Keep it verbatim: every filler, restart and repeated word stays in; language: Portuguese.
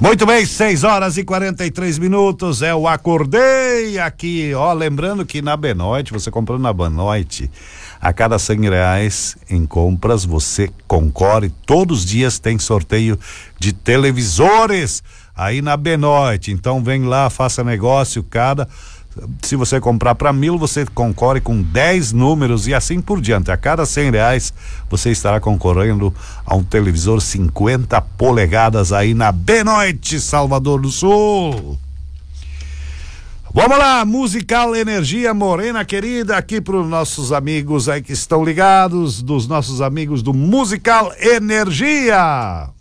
Muito bem, seis horas e quarenta e três minutos, é o Acordei aqui, ó, lembrando que na Benoit, você comprando na Benoit, a cada cem reais em compras, você concorre, todos os dias tem sorteio de televisores aí na Benoit, então vem lá, faça negócio, cada... Se você comprar para mil, você concorre com dez números e assim por diante. A cada cem reais, você estará concorrendo a um televisor cinquenta polegadas aí na Benoit, Salvador do Sul. Vamos lá, Musical Energia Morena querida, aqui para os nossos amigos aí que estão ligados, dos nossos amigos do Musical Energia.